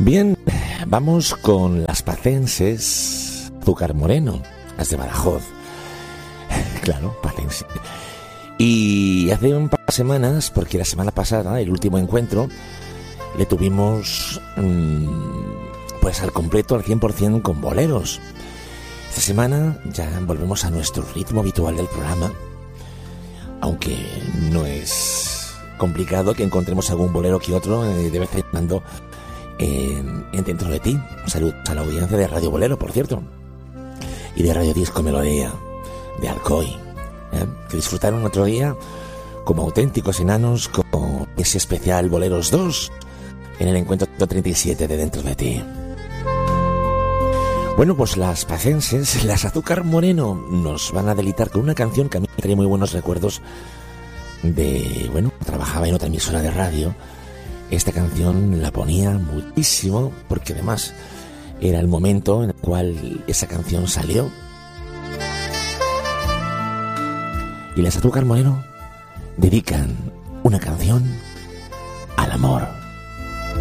Bien, vamos con las pacenses Azúcar Moreno, las de Badajoz. Claro, pacense. Y hace un par de semanas, porque la semana pasada, el último encuentro, le tuvimos pues al completo, al 100% con boleros. Esta semana ya volvemos a nuestro ritmo habitual del programa, aunque no es complicado que encontremos algún bolero que otro de vez en cuando en Dentro de Ti. Saludos a la audiencia de Radio Bolero, por cierto, y de Radio Disco Melodía, de Alcoy, que disfrutaron otro día como auténticos enanos con ese especial Boleros 2 en el encuentro 37 de Dentro de Ti. Bueno, pues las pacenses, las Azúcar Moreno, nos van a deleitar con una canción que a mí me trae muy buenos recuerdos de, bueno, trabajaba en otra emisora de radio. Esta canción la ponía muchísimo porque además era el momento en el cual esa canción salió. Y las Azúcar Moreno dedican una canción al amor.